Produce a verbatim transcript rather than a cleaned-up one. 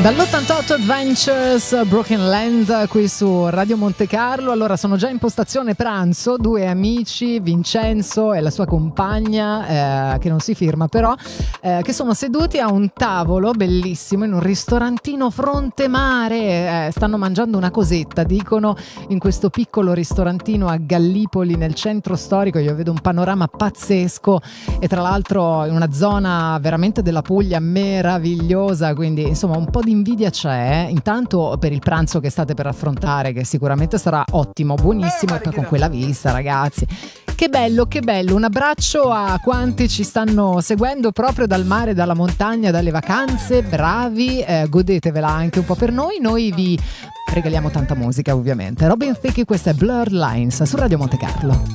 dall'ottantotto Adventures Broken Land qui su Radio Monte Carlo. Allora, sono già in postazione pranzo, due amici, Vincenzo e la sua compagna, eh, che non si firma però, eh, che sono seduti a un tavolo bellissimo in un ristorantino fronte mare, eh, stanno mangiando una cosetta, dicono, in questo piccolo ristorantino a Gallipoli nel centro storico. Io vedo un panorama pazzesco e tra l'altro in una zona veramente della Puglia meravigliosa, quindi insomma un po' di invidia c'è, eh. Intanto per il pranzo che state per affrontare, che sicuramente sarà ottimo, buonissimo, e poi con quella vista, ragazzi, che bello, che bello. Un abbraccio a quanti ci stanno seguendo proprio dal mare, dalla montagna, dalle vacanze, bravi, eh, godetevela anche un po' per noi. Noi vi regaliamo tanta musica, ovviamente. Robin Thicke, questa è Blurred Lines su Radio Monte Carlo.